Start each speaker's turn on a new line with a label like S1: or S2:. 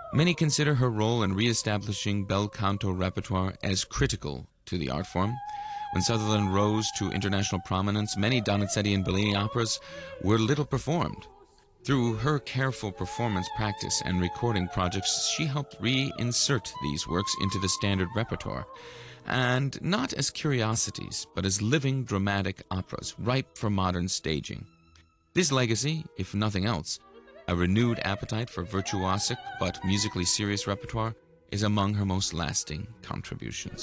S1: Many consider her role in re-establishing bel canto repertoire as critical to the art form. When Sutherland rose to international prominence, many Donizetti and Bellini operas were little performed. Through her careful performance practice and recording projects, she helped reinsert these works into the standard repertoire, and not as curiosities, but as living dramatic operas, ripe for modern staging. This legacy, if nothing else, a renewed appetite for virtuosic but musically serious repertoire, is among her most lasting contributions.